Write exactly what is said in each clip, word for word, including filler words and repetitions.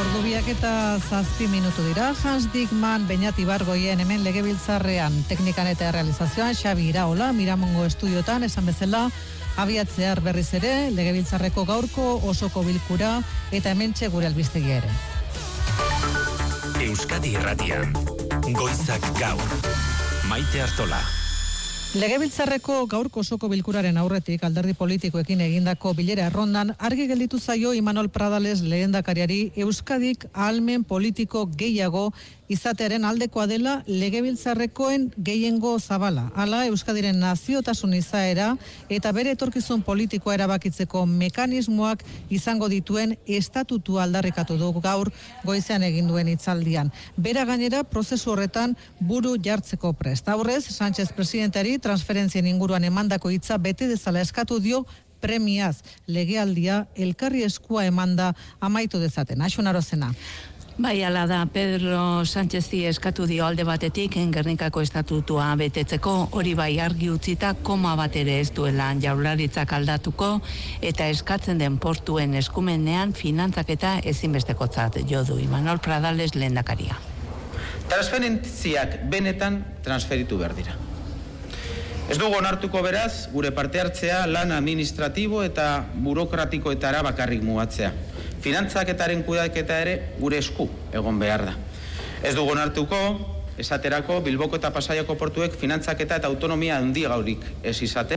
Ordubiak eta zazpi minutu dira. Hans Dickman, Beñat Ibargoien hemen legebiltzarrean teknikan eta realizazioan, Xabi Iraola, Miramongo estudiotan, esan bezala, abiatzear berriz ere, legebiltzarreko gaurko osoko bilkura eta hementxe gure albistegia ere. Euskadi Irratian, Goizak Gaur, Maite Artola. Legebiltzarreko gaurko osoko bilkuraren aurretik alderdi politikoekin egindako bilera errondan argi gelditu zaio Imanol Pradales lehendakariari Euskadik ahalmen politiko gehiago izatearen aldekoa dela legebiltzarrekoen gehiengo zabala. Hala, Euskadiren naziotasun izaera eta bere etorkizun politikoa erabakitzeko mekanismoak izango dituen estatutua aldarrikatu du gaur goizean egin duen hitzaldian. Bera gainera prozesu horretan buru jartzeko prest. Aurrez, Sánchez presidenteari transferentzien inguruan emandako hitza bete dezala eskatu dio premiaz legealdia elkarri eskua emanda amaitu dezaten. Axun Arozena. Bai, ala da, Pedro Sánchezi eskatu dio alde batetik Gernikako estatutua betetzeko, hori bai argi utzita koma bat ere ez duela Jaurlaritzak aldatuko eta eskatzen den portuen eskumenean finantzaketa ezinbestekotzat jo du Imanol Pradales lehendakaria. Transferentziak benetan transferitu behar dira. Ez dugu onartuko beraz, gure parte hartzea lan administratibo eta burokratikoetara bakarrik mugatzea. Finantzaketaren kudeaketa ere gure esku egon behar da. Ez dugu onartuko, esaterako Bilboko eta Pasaiako portuek finantzaketa eta autonomia handigaurik ez izate.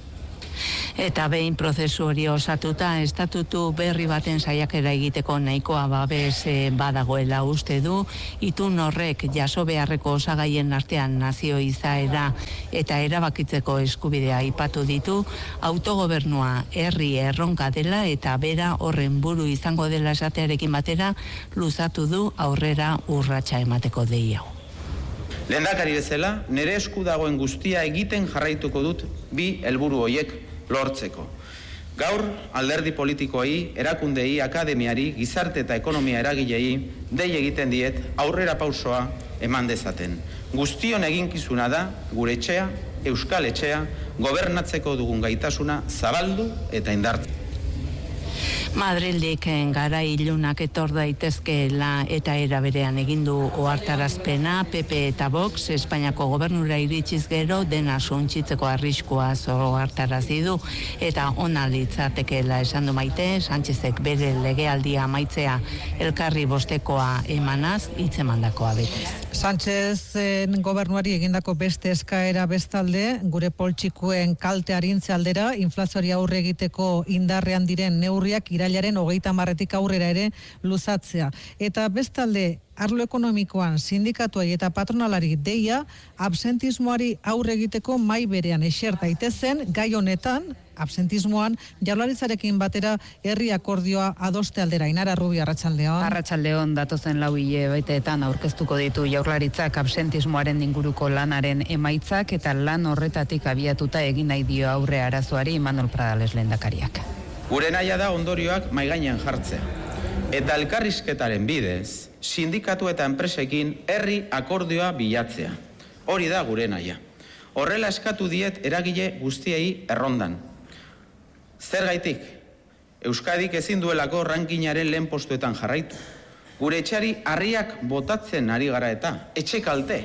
Eta behin prozesu hori osatuta, estatutu berri baten saiakera egiteko nahikoa babes badagoela uste du, itun horrek jaso beharreko osagaien artean nazio izaera eta erabakitzeko eskubidea aipatu ditu, autogobernua herri erronka dela eta bera horren buru izango dela esatearekin batera, luzatu du aurrera urratsa emateko dei hau. Lehendakari bezala, nire esku dagoen guztia egiten jarraituko dut bi helburu horiek lortzeko. Gaur, alderdi politikoei, erakundei, akademiari, gizarte eta ekonomia eragilei dei egiten diet aurrera pausoa eman dezaten. Guztion eginkizuna da gure etxea, Euskal Etxea, gobernatzeko dugun gaitasuna zabaldu eta indartu. Madrildik gara ilunak etor daitezkeela eta era berean egindu ohartarazpena P P eta Vox Espainiako gobernura iritsiz gero dena suntsitzeko arriskua ohartarazi du eta ona litzatekeela esan du Maite, Sánchezek bere legealdia amaitzea elkarri bostekoa emanaz hitzemandakoa betez. Sánchezen gobernuari egindako beste eskaera bestalde, gure poltsikuen kalte arintze aldera, inflazioari aurre egiteko indarrean diren neurriak irailaren hogeita hamarretik aurrera ere luzatzea. Eta bestalde, arlo ekonomikoan sindikatuei eta patronalari deia, absentismoari aurre egiteko mai berean eser daitezen, gai honetan, absentismoan, Jaurlaritzarekin batera herri akordioa adoste aldera. Ainara Rubio, Arratsaldeon. Arratsaldeon, datozen lau hilabeteetan aurkeztuko ditu Jaurlaritzak absentismoaren inguruko lanaren emaitzak eta lan horretatik abiatuta egin nahi dio aurre arazoari Imanol Pradales lehendakariak. Gure nahia da ondorioak maigainean jartzea. Eta elkarrizketaren bidez, sindikatu eta enpresekin herri akordioa bilatzea. Hori da gure nahia. Horrela eskatu diet eragile guztiei errondan. Zergaitik, Euskadik ezin duelako rankingaren lehen postuetan jarraitu. Gure etxeari harriak botatzen ari gara eta etxe kalte.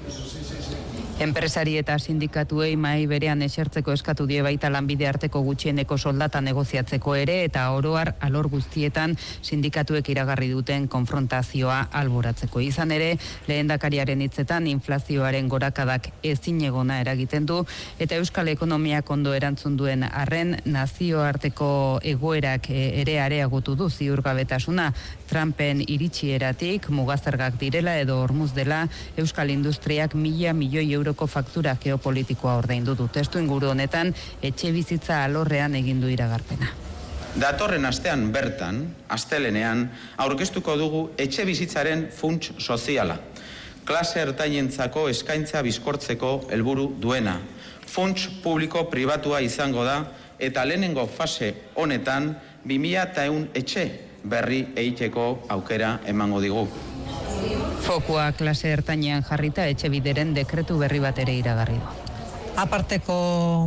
Enpresari eta sindikatuei mahai berean esertzeko eskatu die baita lanbide arteko gutxieneko soldata negoziatzeko ere eta oroar alor guztietan sindikatuek iragarri duten konfrontazioa alboratzeko. Izan ere, lehendakariaren hitzetan inflazioaren gorakadak ezinegona eragiten du eta euskal ekonomiak ondo erantzun duen arren nazioarteko egoerak ere areagotu du ziurgabetasuna. Trumpen iritsieratik mugazergak direla edo hormuz dela euskal industriak mila milioi euroko faktura geopolitikoa ordaindu du. Testu inguru honetan etxe bizitza alorrean egindu iragarpena. Datorren astean bertan, astelenean, aurkeztuko dugu etxe bizitzaren funts soziala. Klase ertainentzako eskaintza bizkortzeko helburu duena. Funts publiko pribatua izango da eta lehenengo fase honetan bi mila ehun etxe berri egiteko aukera emango digu. Fokua klase ertainean jarrita etxebideren dekretu berri bat ere iragarri du. Aparteko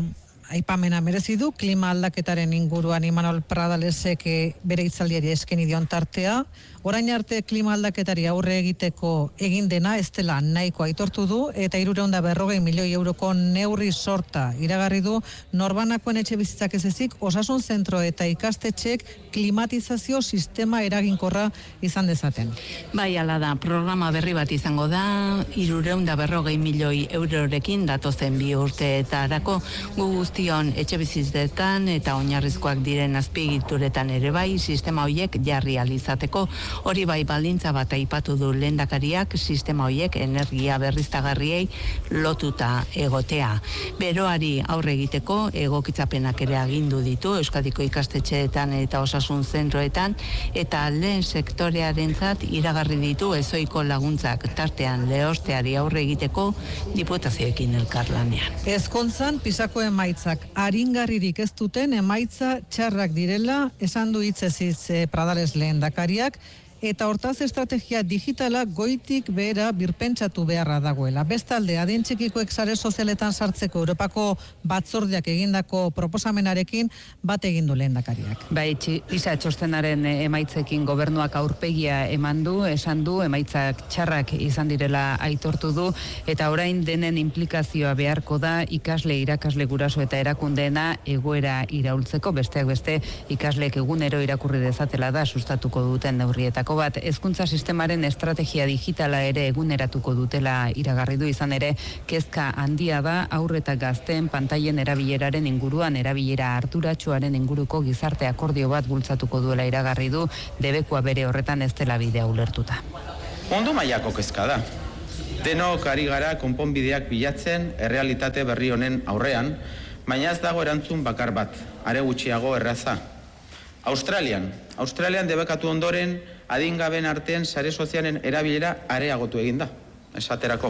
aipamena merezi du klima aldaketaren inguruan Imanol Pradalesek bere hitzaldiari eskeni dion tartea. Orain arte klima aldaketari aurre egiteko egin dena ez dela nahiko aitortu du eta hirurehun eta berrogei milioi euroko neurri sorta iragarri du norbanakoen etxebizitzak ez ezik osasun zentro eta ikastetxeek klimatizazio sistema eraginkorra izan dezaten. Bai, hala da, programa berri bat izango da, hirurehun eta berrogei milioi eurorekin datozen bi urteetarako gu guztion etxebizitzetan eta oinarrizkoak diren azpiegituretan ere bai sistema horiek jarri ahal izateko. Hori bai baldintza bat aipatu du lehendakariak sistema horiek energia berriztagarriei lotuta egotea. Beroari aurre egiteko egokitzapenak ere agindu ditu Euskadiko ikastetxeetan eta osasun zentroetan eta lehen sektorearentzat iragarri ditu ezoiko laguntzak tartean lehosteari aurre egiteko diputazioekin elkarlanean. Hezkuntzan pisako emaitzak aringarririk ez duten emaitza txarrak direla esan du hitzez hitz Pradales lehendakariak. Eta hortaz estrategia digitala goitik behera birpentsatu beharra dagoela. Bestalde, adin txikikoek sare sozialetan sartzeko Europako batzordeak egindako proposamenarekin bat egindu lehendakariak. Bai, isa txostenaren emaitzekin gobernuak aurpegia eman du, esan du, emaitzak txarrak izan direla aitortu du, eta orain denen implikazioa beharko da ikasle, irakasle guraso eta erakundeena egoera iraultzeko, besteak beste ikasleek egunero irakurri dezatela da sustatuko duten neurrietako bat. Hezkuntza sistemaren estrategia digitala ere eguneratuko dutela iragarri du, izan ere kezka handia da haur eta gazteen pantailen erabileraren inguruan, erabilera harturatsuaren inguruko gizarte akordio bat bultzatuko duela iragarri du, debekua bere horretan ez dela bidea ulertuta. Mundu mailako kezka da. Denok ari gara konponbideak bilatzen errealitate berri honen aurrean, baina ez dago erantzun bakar bat, are gutxiago erraza. Australian, Australian debekatu ondoren adingaben artean sare sozialen erabilera areagotu egin da, esaterako.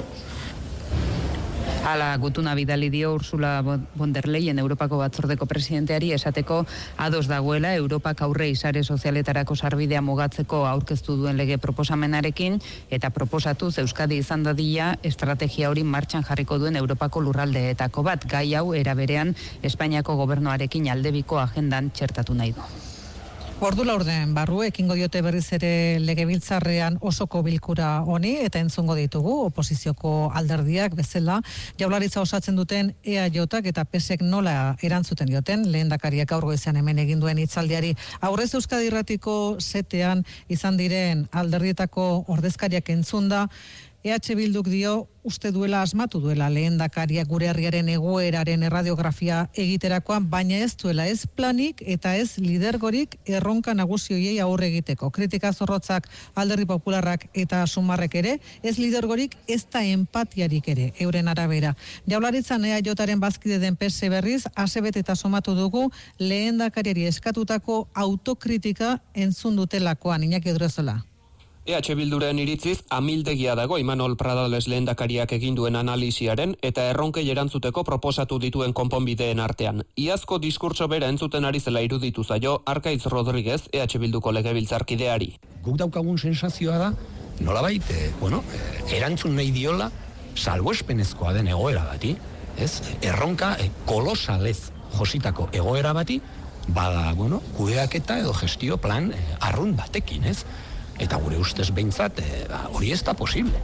Hala gutuna bidali dio Ursula von der Leyen Europako batzordeko presidenteari esateko ados dagoela Europak aurrei sare sozialetarako sarbidea mugatzeko aurkeztu duen lege proposamenarekin eta proposatuz Euskadi izan dadila estrategia hori martxan jarriko duen Europako lurraldeetako bat, gai hau era berean Espainiako gobernuarekin aldebiko agendan txertatu nahi du. Ordu laurden barru ekingo diote berriz ere legebiltzarrean osoko bilkura honi eta entzungo ditugu oposizioko alderdiak bezala Jaurlaritza osatzen duten E A Jak eta P S ek nola erantzuten dioten lehendakariak gaur goizean hemen egin duen hitzaldiari. Aurrez Euskadi Irratiko setean izan diren alderdietako ordezkariak entzunda E H Bilduk dio uste duela asmatu duela lehendakariak gure herriaren egoeraren erradiografia egiterakoan, baina ez duela ez planik eta ez lidergorik erronka nagusi horiei aurre egiteko. Kritika zorrotzak Alderdi Popularrak eta Sumarrek ere, ez lidergorik ez da empatiarik ere, euren arabera. Jaurlaritzan E A Jaren bazkide den P S berriz, asebet eta somatu dugu lehendakariari eskatutako autokritika entzun dutelakoan, Iñaki Odriozola. E H Bilduren iritziz, amildegia dago Imanol Pradales lehendakariak egin duen analisiaren eta erronkei erantzuteko proposatu dituen konponbideen artean. Iazko diskurtso bera entzuten ari zela iruditu zaio Arkaitz Rodriguez E H Bilduko legebiltzarkideari. Guk daukagun sensazioa da, nolabait, eh, bueno, erantzun nahi diola salbuespenezkoa den egoera bati, ez? Erronka eh, kolosalez jositako egoera bati, bada, bueno, kudeaketa edo gestio plan eh, arrun batekin, ez? Eta gure ustez behintzat, hori ez da posible.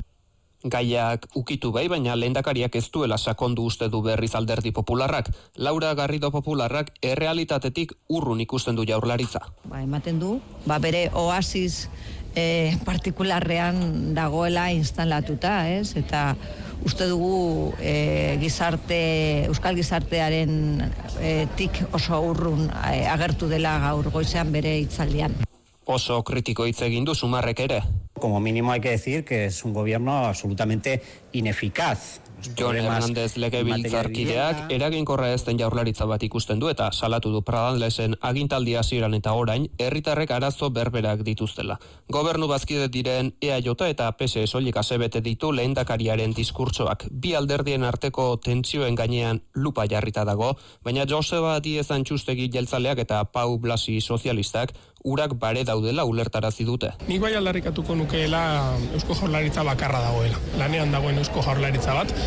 Gaiak ukitu bai, baina lehendakariak ez duela sakondu uste du berriz Alderdi Popularrak. Laura Garrido Popularrak errealitatetik urrun ikusten du Jaurlaritza. Ba, ematen du, ba, bere oasis eh, partikularrean dagoela instalatuta, ez? Eta uste dugu eh, gizarte, euskal gizartearen eh, tik oso urrun eh, agertu dela gaur goizean bere hitzaldian. Oso kritiko hitz egin du Sumarrek ere. Como mínimo hay que decir que es un gobierno absolutamente ineficaz. Jon Hernández legebiltzarkideak eraginkorra ez den Jaurlaritza bat ikusten du eta salatu du Pradalesen agintaldi hasieran eta orain herritarrek arazo berberak dituztela. Gobernu bazkide diren E A J eta P S soilik asebete ditu lehendakariaren diskurtsoak. Bi alderdien arteko tentsioen gainean lupa jarrita dago, baina Joseba Díez Antxustegi jeltzaleak eta Pau Blasi sozialistak urak bare daudela ulertarazi dute. Nik bai aldarrikatuko nukeela Eusko Jaurlaritza bakarra dagoela. Lanean dagoen Eusko Jaurlaritza bat,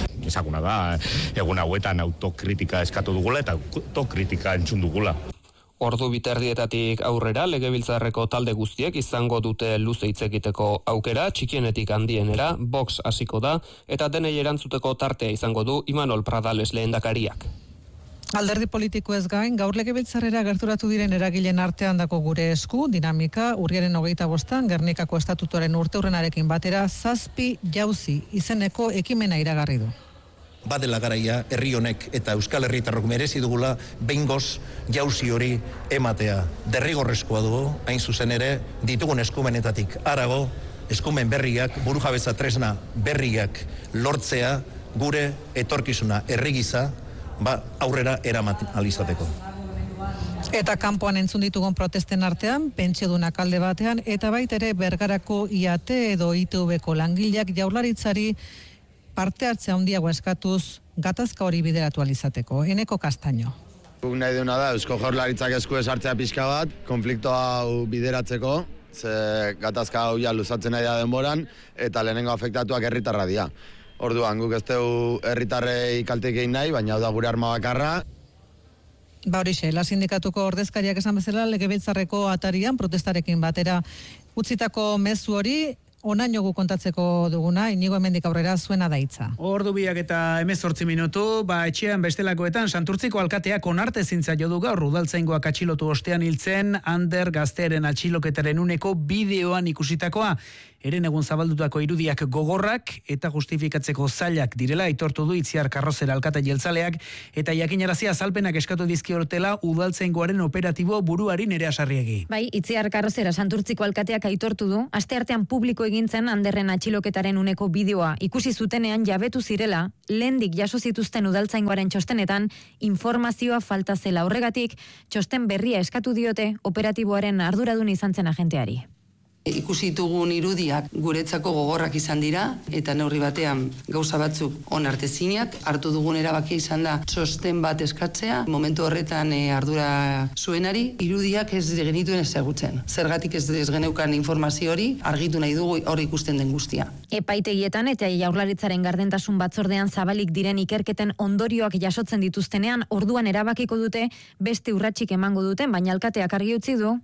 Ezaguna da, egun hauetan autokritika eskatu dugula eta autokritika entzun dugula. Ordu biterdietatik aurrera Legebiltzarreko talde guztiek izango dute luze hitz egiteko aukera, txikienetik handienera, Vox hasiko da, eta denei erantzuteko tartea izango du Imanol Pradales lehendakariak. Alderdi politikoez gain, gaur Legebiltzarrera gerturatu diren eragileen artean dako gure esku, dinamika, urriaren hogeita bostan, Gernikako estatutuaren urteurrenarekin batera, zazpi jauzi izeneko ekimena iragarri du. Badela garaia, herri honek eta Euskal Herritarrok merezi dugula behingoz jauzi hori ematea. Derrigorrezkoa dugu, hain zuzen ere, ditugun eskumenetatik harago, eskumen berriak, burujabetza tresna berriak lortzea, gure etorkizuna herri gisa, ba, aurrera eramat alizateko. Eta kanpoan entzun ditugun protesten artean, pentsiodunak alde batean, eta baita ere Bergarako I A T edo I T V-ko langileak Jaurlaritzari parte hartzea handiago eskatuz gatazka hori bideratu alizateko. Eneko Kastaino. Guk nahi duena da, Eusko Jaurlaritzak esku esartzea pixka bat, konflikto hau bideratzeko, ze gatazka hau ja luzatzen nahi da denboran, eta lehenengo afektatuak herritarra dira. Orduan, guk ez dugu herritarrei kalteik egin nahi, baina hau da gure arma bakarra. Ba horixe, la sindikatuko ordezkariak esan bezala, Legebiltzarreko atarian protestarekin batera utzitako mezu hori, onaino gu kontatzeko duguna, Inigo hemendik aurrera zuena da hitza. Ordu biak eta hemezortzi minutu, ba etxean bestelakoetan Santurtziko alkateak onartezintza jo du gaur udaltzaingoak atxilotu ostean hiltzen Ander gaztearen atxiloketaren uneko bideoan ikusitakoa. Eren egun zabaldutako irudiak gogorrak eta justifikatzeko zailak direla aitortu du Itziar Karrozera alkate jeltzaleak eta jakinarazia azalpenak eskatu dizkiortela udaltzaingoaren operatibo buruari Nerea Sarriegi. Bai, Itziar Karrozera Santurtziko alkateak aitortu du asteartean publiko egin zen Anderren atxiloketaren uneko bideoa ikusi zutenean jabetu zirela, lehendik jaso zituzten udaltzaingoaren txostenetan informazioa falta zela. Horregatik, txosten berria eskatu diote operatiboaren arduradun izan zen agenteari. Ikusi ditugun irudiak guretzako gogorrak izan dira eta neurri batean gauza batzuk onartezinak. Hartu dugun erabakia izan da txosten bat eskatzea. Momentu horretan e, ardura zuenari irudiak ez genituen ezagutzen. Zergatik ez, ez geneukan informazio hori argitu nahi dugu hor ikusten den guztia. Epaitegietan eta Jaurlaritzaren gardentasun batzordean zabalik diren ikerketen ondorioak jasotzen dituztenean orduan erabakiko dute beste urratsik emango duten, baina alkateak argi utzi du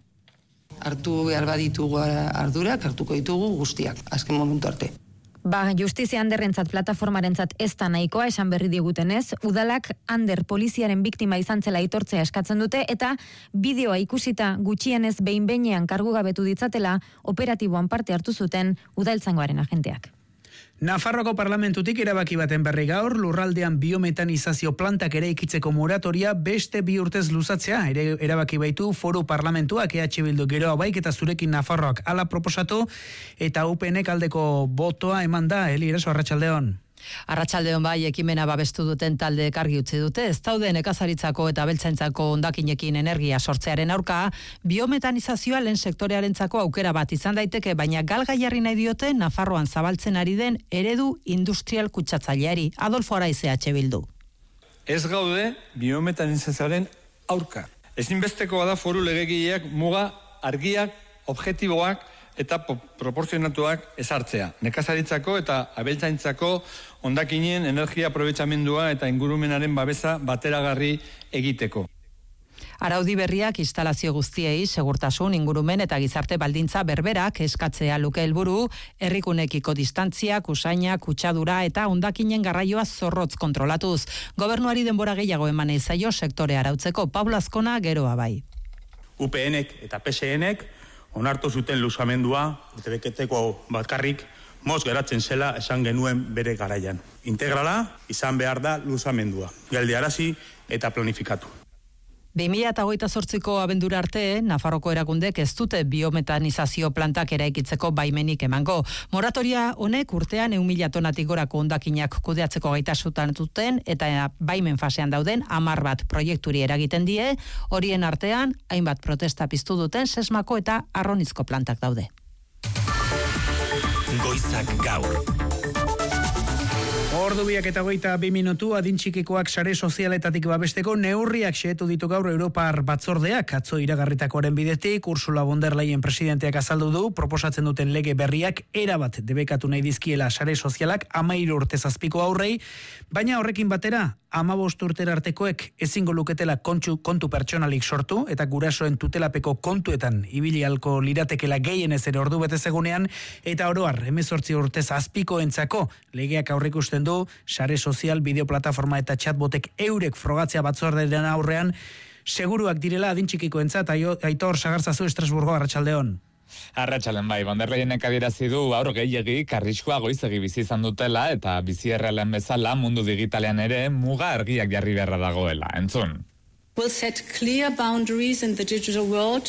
hartu behar baditugu ardurak, hartuko ditugu guztiak, azken momentu arte. Ba, justizia Anderrentzat plataformarentzat ez da nahikoa esan berri digutenez, udalak Ander poliziaren biktima izan zela aitortzea eskatzen dute eta bideoa ikusita gutxienez behin-behinean kargugabetu ditzatela operatiboan parte hartu zuten udaltzaingoaren agenteak. Nafarroko parlamentutik erabaki baten berri gaur, lurraldean biometanizazio plantak ere ikitzeko moratoria beste bi urtez luzatzea, ere erabaki baitu foru parlamentuak E H Bildu geroa baik eta zurekin Nafarroak ala proposatu eta U P N aldeko botoa eman da, Eli Eraso, arratsaldeon. Arratsaldeon bai, ekimena babestu duten talde argi utzi dute, ez daude nekazaritzako eta abeltzaintzako hondakinekin energia sortzearen aurka, biometanizazioa lehen sektorearentzako aukera bat izan daiteke, baina galgai jarri nahi diote Nafarroan zabaltzen ari den eredu industrial kutsatzaileari. Adolfo Araiz, E H Bildu. Ez gaude biometanizazioaren aurka. Ezinbestekoa da foru legegileak muga argiak, objektiboak eta proporzionatuak ezartzea. Nekazaritzako eta abeltzaintzako hondakinen energia aprobetxamendua eta ingurumenaren babesa bateragarri egiteko. Araudi berriak instalazio guztiei segurtasun, ingurumen eta gizarte baldintza berberak eskatzea luke helburu, herrikunekiko distantziak, usaina, kutsadura eta hondakinen garraioa zorrotz kontrolatuz. Gobernuari denbora gehiago eman zaio sektore arautzeko. Pablo Azkona geroa bai. U P N-ek eta P S N-ek onartu zuten luzamendua, urtebeketeko bakarrik, moz geratzen zela esan genuen bere garaian. Integrala izan behar da luzamendua, geldiarazi eta planifikatu. bi mila hogeita zortziko abendura arte, Nafarroko erakundek ez dute biometanizazio plantak eraikitzeko baimenik emango. Moratoria honek urtean ehun mila tonatik gorako hondakinak kudeatzeko gaitasutan duten eta baimen fasean dauden hamar bat proiekturi eragiten die, horien artean hainbat protesta piztu duten Sesmako eta Arronizko plantak daude. Goizak gaur. Ordu biak eta goita bi minutu adintxikikoak sare sozialetatik babesteko neurriak xehetu ditu gaur Europar batzordeak. Atzo iragarritakoaren bidetik, Ursula von der Leyen presidenteak azaldu du, proposatzen duten lege berriak erabat debekatu nahi dizkiela sare sozialak amairu urte zazpiko aurrei, baina horrekin batera, hamabost urtera artekoek ezingo luketela kontu, kontu pertsonalik sortu, eta gurasoen tutelapeko kontuetan ibili halko liratekela gehienez ere ordu betez egunean, eta oroar, hemezortzi urtez azpiko entzako, legeak aurrikusten du, sare sozial, bideoplataforma eta chatbotek eurek frogatzea batzordearen aurrean, seguruak direla adintxikiko entzat, Aitor Sagartzazu, Estrasburgo, Arratsaldeon. Arratsalden bai, von der Leyenek adierazi du aur gehiegi karriskua goizegi bizi izan dutela eta bizi errealen bezala mundu digitalean ere muga argiak jarri beharra dagoela. Entzun. We'll set clear boundaries in the digital world,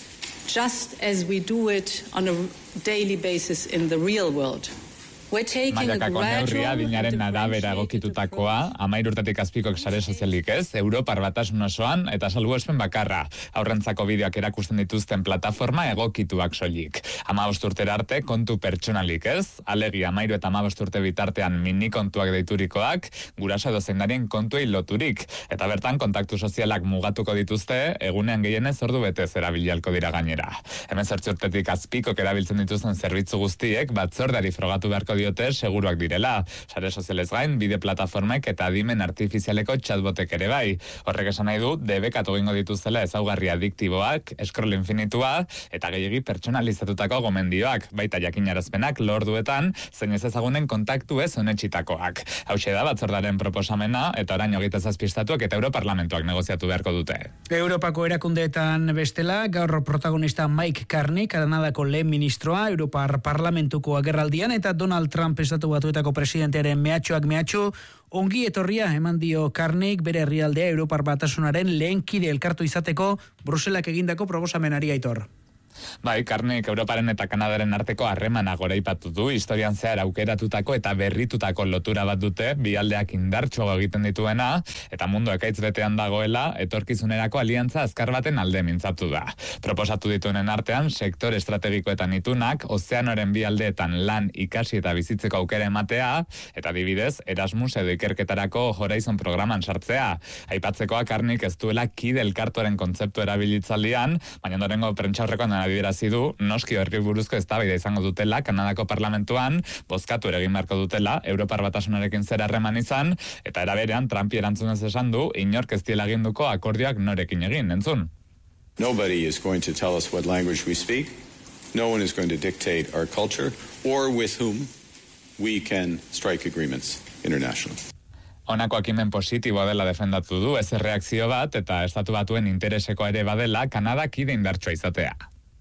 just as we do it on a daily basis in the real world. Mailakako neurria dinaren arabera egokitutakoa, amair urtetik azpikoek sare sozialik ez, Europar batasun osoan eta salbuespen bakarra. Aurrentzako bideoak erakusten dituzten plataforma egokituak soilik. Hamabost urtera arte kontu pertsonalik ez, alegi amairu eta hamabost urte bitartean mini kontuak deiturikoak, guraso edo zeindarien kontuei loturik. Eta bertan kontaktu sozialak mugatuko dituzte, egunean gehienez ordu betez erabilialko dira gainera. Hemezortzi urtetik azpikok erabiltzen dituzten zerbitzu guztiek batzordari frogatu beharko diote seguruak direla. Sare sozialez gain, bide plataformek eta adimen artifizialeko chatbotek ere bai. Horrek esan nahi du, debekatu egingo dituzela ezaugarri adiktiboak, scroll infinitua eta gehiegi pertsonalizatutako gomendioak, baita jakinarazpenak lorduetan, zein ez ezagunen kontaktu ez onetsitakoak. Hauxe da batzordaren proposamena eta orain hogeita zazpi estatuak eta Europarlamentuak negoziatu beharko dute. Europako erakundeetan bestela, gaur protagonista Mike Carney, Kanadako lehen ministroa, Europar Parlamentuko agerraldian eta Donald Trump estatu batuetako presidentearen mehatxoak mehatxo, ongi etorria eman dio Carneyk bere herrialdea Europar Batasunaren lehen kide elkartu izateko Bruselak egindako proposamenari. Aitor. Bai, Carneyk Europaren eta Kanadaren arteko harremana goraipatu du, historian zehar aukeratutako eta berritutako lotura bat dute, bi aldeak indartsuago egiten dituena, eta mundu ekaitz betean dagoela, etorkizunerako aliantza azkar baten alde mintzatu da. Proposatu dituenen artean, sektor estrategikoetan itunak, ozeanoren bi aldeetan lan ikasi eta bizitzeko aukera ematea, eta adibidez, Erasmus edo ikerketarako Horizon programan sartzea. Aipatzekoa Carneyk ez duela kide elkartuaren kontzeptu erabilitzaldian, baina ondorengo prentsaurrekoan adierazi du, noski horri buruzko eztabaida izango dutela Kanadako parlamentuan, bozkatu ere egin beharko dutela, Europar Batasunarekin zer harreman izan, eta era berean Trumpi erantzunez esan du, inork ez diela aginduko akordioak norekin egin, entzun. Nobody is going to tell us what language we speak. No one is going to dictate our culture or with whom we can strike agreements internationally. Honako akimen positiboa dela defendatu du, ez erreakzio bat eta estatu batuen intereseko ere badela Kanada kide indartsua izatea.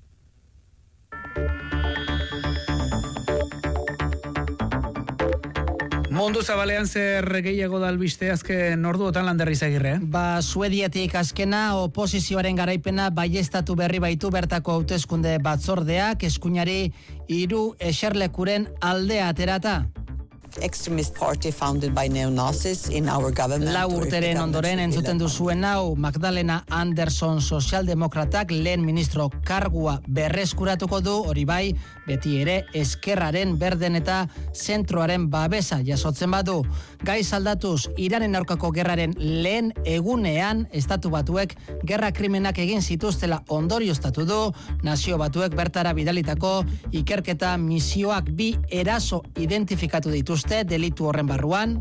Mundu zabalean zer gehiago da albiste azken orduotan Lander Izagirre? Ba, Suediatik azkena oposizioaren garaipena baieztatu berri baitu bertako hauteskunde batzordeak eskuinari hiru eserlekuren aldea aterata. Extremist party founded by neo-Nazis in our government. Lau urteren ondoren entzuten duzuen hau Magdalena Anderson sozialdemokratak lehen ministro kargua berreskuratuko du, hori bai, beti ere eskerraren berden eta zentroaren babesa jasotzen badu. Gaiz aldatuz, Iranen aurkako gerraren lehen egunean estatu batuek gerra krimenak egin zituztela ondorioztatu du, nazio batuek bertara bidalitako ikerketa misioak bi eraso identifikatu dituzte delitu horren barruan.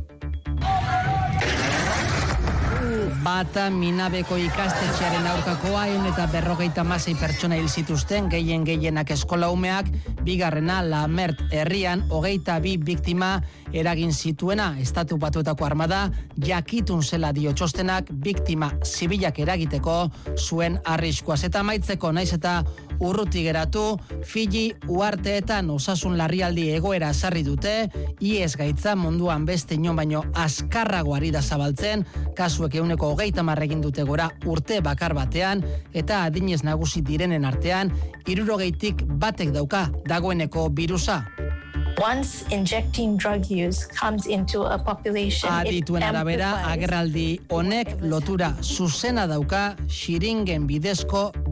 Bata Minabeko ikastetxearen aurkakoa ehun eta berrogeita hamasei pertsona hil zituzten, gehien gehienak eskola umeak, bigarrena Lamert herrian hogeita bi biktima eragin zituena. Estatu Batuetako armada jakitun zela dio txostenak biktima zibilak eragiteko zuen arriskuaz. Eta amaitzeko naiz eta urruti geratu, Fiji uharteetan osasun larrialdi egoera sarri dute, ies gaitza munduan beste inon baino azkarrago ari da zabaltzen, kasuek ehuneko hogeita hamar egin dute gora urte bakar batean, eta adinez nagusi direnen artean, hirurogeitik batek dauka dagoeneko birusa. Once injecting drug use comes into a population, adituen arabera, agerraldi honek lotura zuzena dauka xiringen bidezko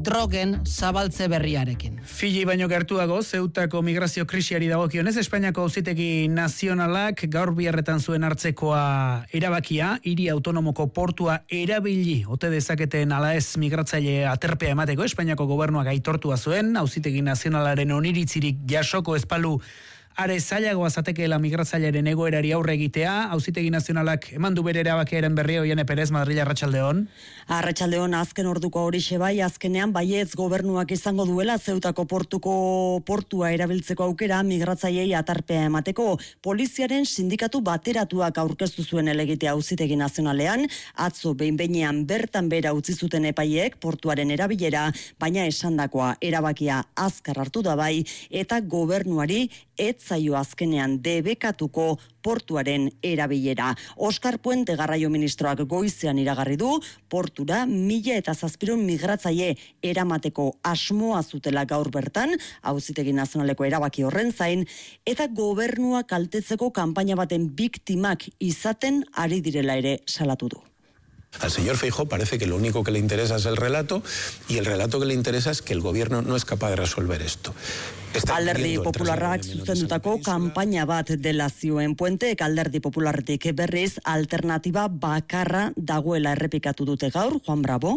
drogen zabaltze berriarekin. Fiji baino gertuago, Zeutako migrazio krisiari dagokionez, Espainiako auzitegi nazionalak gaur biharretan zuen hartzekoa erabakia, hiri autonomoko portua erabili ote dezaketen ala ez migratzaile aterpea emateko. Espainiako gobernuak aitortua zuen, auzitegi nazionalaren oniritzirik jasoko espalu are zailagoa zatekeela migratzailearen egoerari aurre egitea. Auzitegi nazionalak eman du bere erabakiaren berri. Oiane Perez, Madrid, arratsaldeon. Arratsaldeon, azken orduko horixe bai, azkenean baietz gobernuak izango duela Zeutako portuko portua erabiltzeko aukera migratzaileei atarpea emateko. Poliziaren sindikatu bateratuak aurkeztu zuen helegitea auzitegi nazionalean, atzo behin-behinean bertan bera utzi zuten epaiek portuaren erabilera, baina esandakoa erabakia azkar hartu da bai, eta gobernuari ez zaio azkenean debekatuko portuaren erabilera. Oskar Puente garraio ministroak goizean iragarri du, portura mila eta zazpirun migratzaile eramateko asmoa zutela gaur bertan, auzitegi nazionaleko erabaki horren zain, eta gobernua kaltetzeko kanpaina baten biktimak izaten ari direla ere salatu du. Al señor Feijóo parece que lo único que le interesa es el relato, y el relato que le interesa es que el gobierno no es capaz de resolver esto. Alderdi Popularrak zuzendutako kanpaina bat dela zioen Puentek, Alderdi Popularretik berriz alternatiba bakarra dagoela errepikatu dute gaur. Juan Bravo.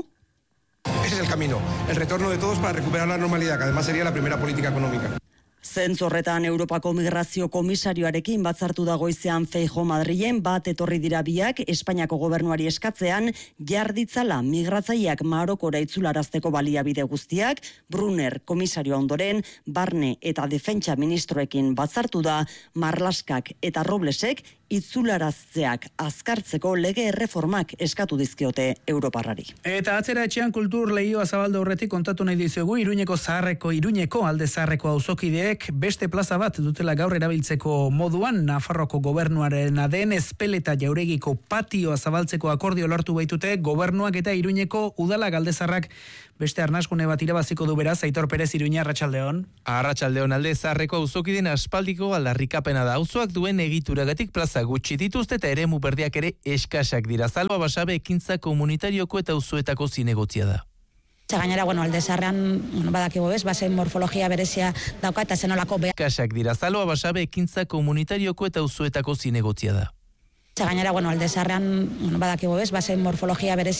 Ese es el camino, el retorno de todos para recuperar la normalidad, que además sería la primera política económica. Zentzu horretan Europako Migrazio Komisarioarekin batzartu da goizean Feijóo Madrilen, bat etorri dira biak Espainiako gobernuari eskatzean jarditzala migratzaileak Marokora itzularazteko baliabide guztiak. Brunner komisarioa ondoren, Barne eta Defentsa ministroekin batzartu da, Marlaskak eta Roblesek itzularaztzeak azkartzeko lege erreformak eskatu dizkiote Europarrari. Eta atzera etxean kultur lehioa zabaldu horretik kontatu nahi dizuegu, Iruñeko zaharreko, Iruñeko alde zaharreko auzokideek beste plaza bat dutela gaur erabiltzeko moduan. Nafarroko gobernuaren aden Ezpeleta jauregiko patioa zabaltzeko akordio lortu baitute gobernuak eta Iruñeko udala galdezarrak. Beste arnasgune bat irabaziko du beraz, Aitor Perez, Iruña, arratsaldeon. Arratsaldeon, alde zaharreko auzokideen aspaldiko aldarrikapena da. Auzoak duen egituragatik plaza gutxi dituzte eta eremu berdiak ere eskasak dira. Salva Basabe ekintza komunitarioko eta auzoetako zinegotzia da. Gainera, bueno, alde zaharrean, bueno, badakigu bez, bazen morfologia berezia dauka eta zenolako behar. Eskasak dira. Salva Basabe ekintza komunitarioko eta auzoetako zinegotzia da. Gainera, bueno, alde zaharrean, bueno, badakigu bez, bazen morfologia berezia